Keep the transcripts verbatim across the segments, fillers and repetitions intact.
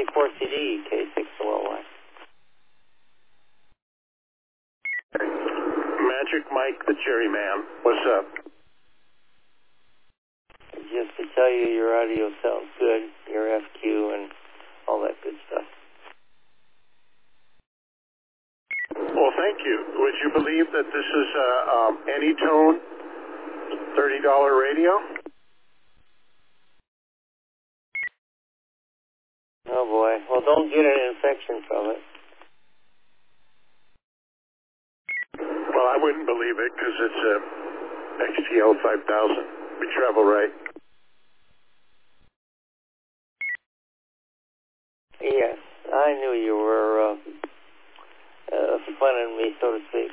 four C D, K six O L Y. Magic Mike, the Cherry Man. What's up? Just to tell you, your audio sounds good, your F Q and all that good stuff. Well, thank you. Would you believe that this is a um, Anytone thirty dollar radio? Oh boy. Well, don't get an infection from it. Well, I wouldn't believe it because it's a X T L five thousand. We travel right. Yes, I knew you were uh, uh, funning me, so to speak.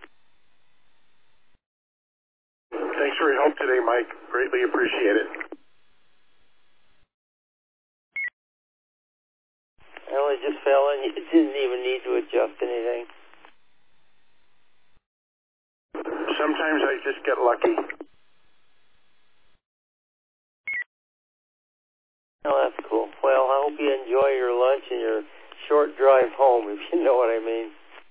Thanks for your help today, Mike. Greatly appreciate it. I only just fell in. You didn't even need to adjust anything. Sometimes I just get lucky. Oh, that's cool. Well, I hope you enjoy your lunch and your short drive home, if you know what I mean.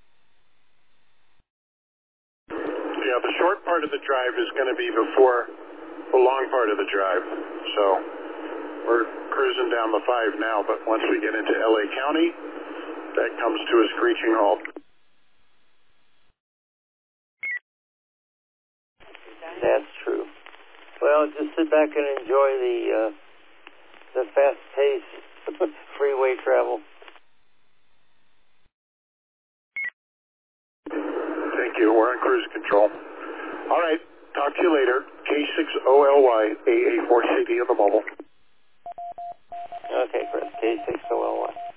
Yeah, the short part of the drive is going to be before the long part of the drive. So we're cruising down the five now, but once we get into L A County, that comes to a screeching halt. That's true. Well, just sit back and enjoy the uh, the fast-paced freeway travel. Thank you. We're on cruise control. All right. Talk to you later. K six O L Y, A A four C D on the mobile. Okay, Chris. K six O L Y.